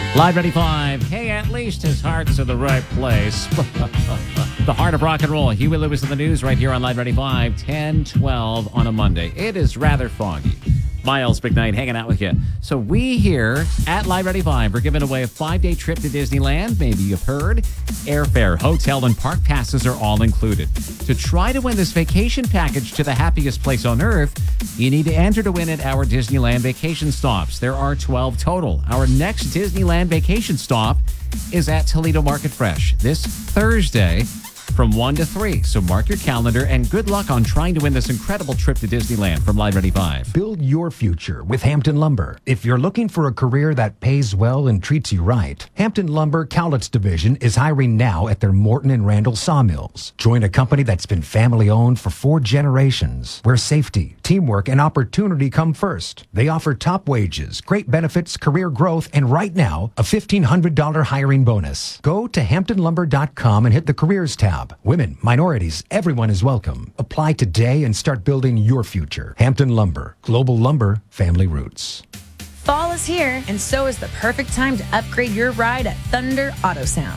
Live 95. Hey, at least his heart's in the right place. The heart of rock and roll. Huey Lewis in the news right here on Live 95, 10:12 on a Monday. It is rather foggy. Miles McKnight hanging out with you. So we here at Live 95 are giving away a 5-day trip to Disneyland. Maybe you've heard. Airfare, hotel, and park passes are all included. To try to win this vacation package to the happiest place on earth, you need to enter to win at our Disneyland vacation stops. There are 12 total. Our next Disneyland vacation stop is at Toledo Market Fresh this Thursday from 1 to 3. So mark your calendar and good luck on trying to win this incredible trip to Disneyland from Live 95. Build your future with Hampton Lumber. If you're looking for a career that pays well and treats you right, Hampton Lumber Cowlitz Division is hiring now at their Morton and Randall sawmills. Join a company that's been family owned for 4 generations, where safety, teamwork, and opportunity come first. They offer top wages, great benefits, career growth, and right now, a $1,500 hiring bonus. Go to HamptonLumber.com and hit the careers tab. Women, minorities, everyone is welcome. Apply today and start building your future. Hampton Lumber, global lumber, family roots. Fall is here, and so is the perfect time to upgrade your ride at Thunder Auto Sound.